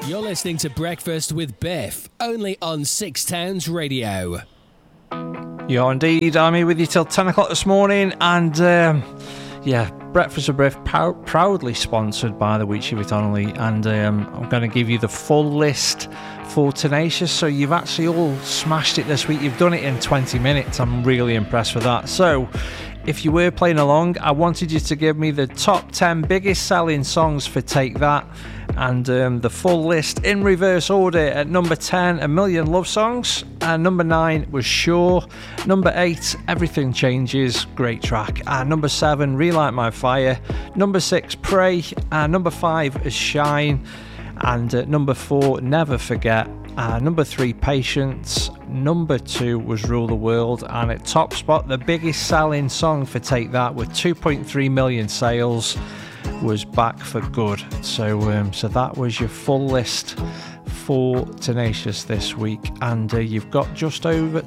You're listening to Breakfast with Biff, only on Six Towns Radio. You're indeed. I'm here with you till 10 o'clock this morning, and Breakfast with Biff proudly sponsored by the Wheatsheaf Autonomy, and I'm going to give you the full list for Tenacious. So you've actually all smashed it this week. You've done it in 20 minutes. I'm really impressed with that. So if you were playing along, I wanted you to give me the top 10 biggest selling songs for Take That, and the full list in reverse order. At number 10, A Million Love Songs. Number 9 was Sure. Number 8, Everything Changes, great track. Number 7, Relight My Fire. Number 6, Pray. Number 5 is Shine. And number 4, Never Forget. Number 3, Patience. Number 2 was Rule the World. And at top spot, the biggest selling song for Take That with 2.3 million sales was Back for Good. So that was your full list for Tenacious this week, and you've got just over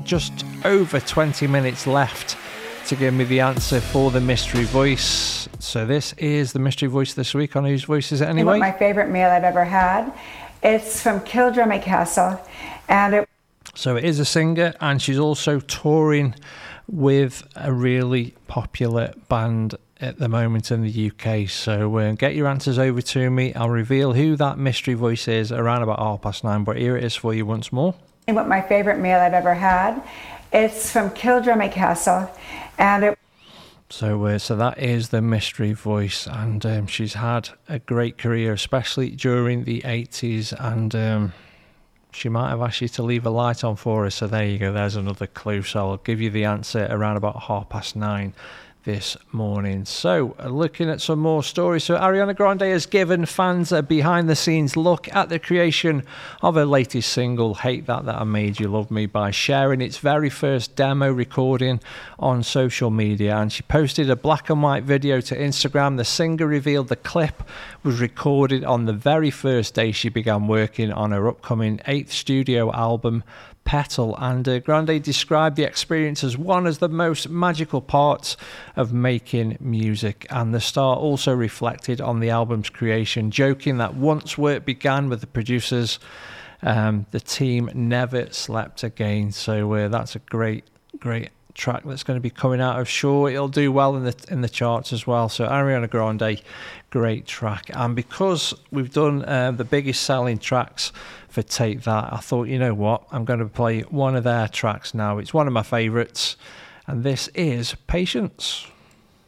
20 minutes left to give me the answer for the mystery voice. So this is the mystery voice this week. On whose voice is it anyway? My favorite meal I've ever had. It's from Kildrummy Castle, and so it is a singer, and she's also touring with a really popular band at the moment in the UK. So get your answers over to me. I'll reveal who that mystery voice is around about 9:30, but here it is for you once more. What my favorite meal I've ever had. It's from Kildrummy Castle, and So that is the mystery voice, and she's had a great career, especially during the 80s, and she might have asked you to leave a light on for her. So there you go, there's another clue. So I'll give you the answer around about 9:30 this morning. So looking at some more stories. So Ariana Grande has given fans a behind the scenes look at the creation of her latest single, Hate That I Made You Love Me, by sharing its very first demo recording on social media, and she posted a black and white video to Instagram. The singer revealed the clip was recorded on the very first day she began working on her upcoming 8th studio album, Petal, and Grande described the experience as one of the most magical parts of making music, and the star also reflected on the album's creation, joking that once work began with the producers, the team never slept again. So that's a great track that's going to be coming out of Sure. It'll do well in the charts as well. So Ariana Grande, great track. And because we've done the biggest selling tracks for Take That, I thought, you know what, I'm going to play one of their tracks now. It's one of my favourites, and this is Patience.